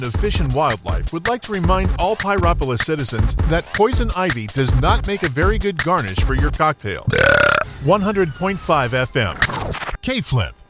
of Fish and Wildlife would like to remind all Pyropolis citizens that poison ivy does not make a very good garnish for your cocktail. 100.5 FM. K-Flip.